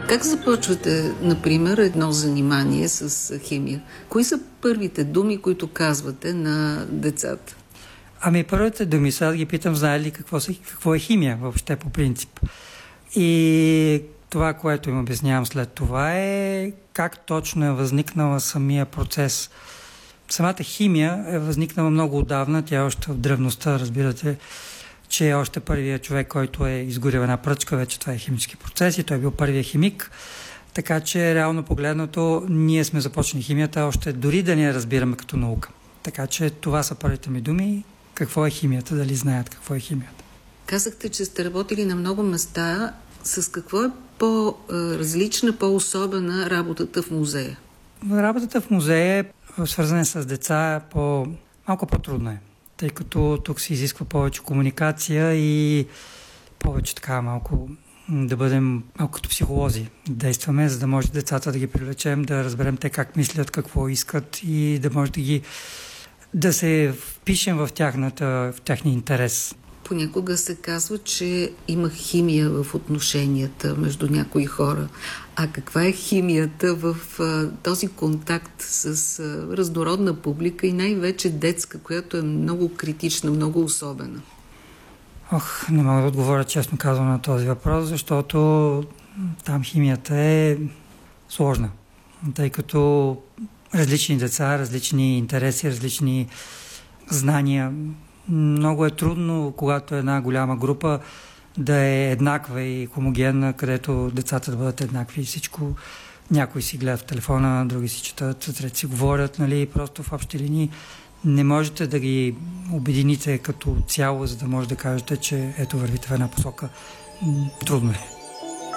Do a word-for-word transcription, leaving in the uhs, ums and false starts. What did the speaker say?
Как започвате, например, едно занимание с химия? Кои са първите думи, които казвате на децата? Ами първите думи, сега да ги питам, знае ли какво, са, какво е химия въобще по принцип. И това, което им обяснявам след това е как точно е възникнала самия процес. Самата химия е възникнала много отдавна, тя е още в древността, разбирате, че е още първият човек, който е изгорил една пръчка, вече това е химически процес и той е бил първият химик. Така че, реално погледнато, ние сме започнали химията още дори да не я разбираме като наука. Така че това са първите ми думи. Какво е химията, дали знаят какво е химията. Казахте, че сте работили на много места. С какво е по-различна, по-особена работата в музея? Работата в музея е свързана с деца, по... малко по-трудна е, тъй като тук се изисква повече комуникация и повече така малко да бъдем малко като психолози. Действаме, за да може децата да ги привлечем, да разберем те как мислят, какво искат и да може да ги да се впишем в тяхната, в тяхния интерес. Понякога се казва, че има химия в отношенията между някои хора. А каква е химията в а, този контакт с а, разнородна публика и най-вече детска, която е много критична, много особена? Ох, не мога да отговоря честно казвам на този въпрос, защото там химията е сложна. Тъй като различни деца, различни интереси, различни знания. Много е трудно, когато е една голяма група, да е еднаква и хомогенна, където децата да бъдат еднакви и всичко. Някои си гледат в телефона, други си четат, трети си говорят, нали, просто в общи линии. Не можете да ги обедините като цяло, за да може да кажете, че ето вървите в една посока. Трудно е.